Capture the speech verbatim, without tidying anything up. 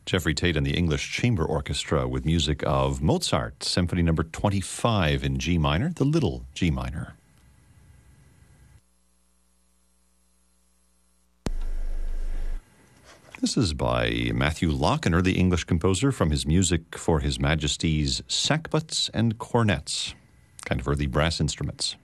Jeffrey Tate and the English Chamber Orchestra with music of Mozart, Symphony Number twenty-five in G minor, the Little G minor. This is by Matthew Lochner, the English composer, from his Music for His Majesty's Sackbuts and Cornets, kind of early brass instruments.